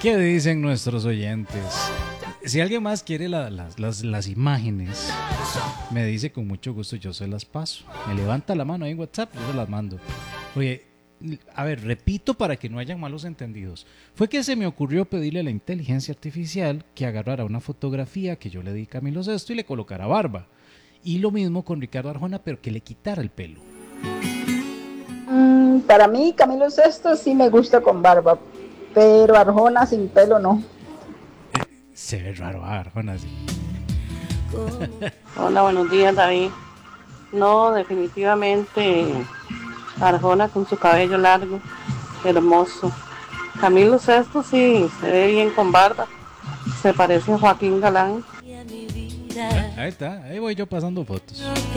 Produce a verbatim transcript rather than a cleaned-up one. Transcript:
¿Qué dicen nuestros oyentes? Si alguien más quiere la, las, las, las imágenes, me dice con mucho gusto, yo se las paso. Me levanta la mano ahí en WhatsApp, yo se las mando. Oye, a ver, repito para que no hayan malos entendidos. Fue que se me ocurrió pedirle a la inteligencia artificial que agarrara una fotografía que yo le di a Camilo Sesto y le colocara barba. Y lo mismo con Ricardo Arjona, pero que le quitara el pelo. Mm, para mí, Camilo Sesto sí me gusta con barba, pero Arjona sin pelo no. Se ve raro Arjona así. Hola, buenos días, David. No, definitivamente Arjona con su cabello largo, hermoso. Camilo Sesto sí, se ve bien con barba. Se parece a Joaquín Galán. Ahí está, ahí voy yo pasando fotos.